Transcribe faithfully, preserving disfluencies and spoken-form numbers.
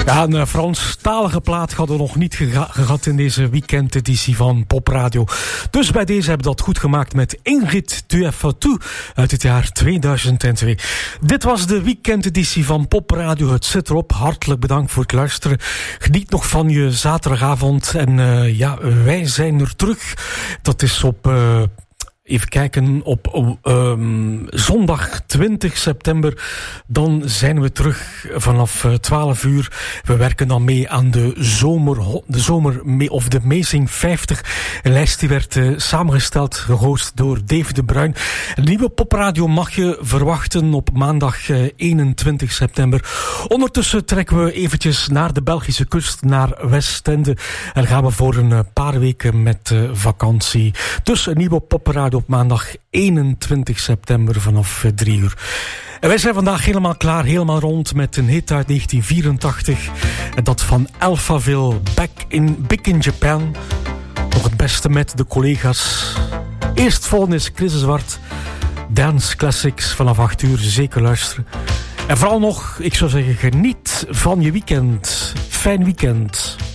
Ja, een uh, Franstalige plaat hadden we nog niet gega- gehad in deze weekendeditie van Pop Radio. Dus bij deze hebben we dat goed gemaakt met Ingrid Tu es Fatou uit het jaar tweeduizend twee. Dit was de weekendeditie van Pop Radio. Het zit erop. Hartelijk bedankt voor het luisteren. Geniet nog van je zaterdagavond. En uh, ja, wij zijn er terug. Dat is op... Uh, Even kijken, op um, zondag twintig september, dan zijn we terug vanaf uh, twaalf uur. We werken dan mee aan de zomer, de zomer of de Amazing vijftig. Een lijst die werd uh, samengesteld, gehost door David de Bruin. Een nieuwe popradio mag je verwachten op maandag uh, eenentwintig september. Ondertussen trekken we eventjes naar de Belgische kust, naar Westende. En gaan we voor een uh, paar weken met uh, vakantie. Dus een nieuwe popradio op maandag eenentwintig september vanaf drie uur. En wij zijn vandaag helemaal klaar, helemaal rond met een hit uit negentien vierentachtig. En dat van Alphaville, Back in Big in Japan. Nog het beste met de collega's. Eerst volgende is Chris Zwart. Dance Classics vanaf acht uur, zeker luisteren. En vooral nog, ik zou zeggen, geniet van je weekend. Fijn weekend.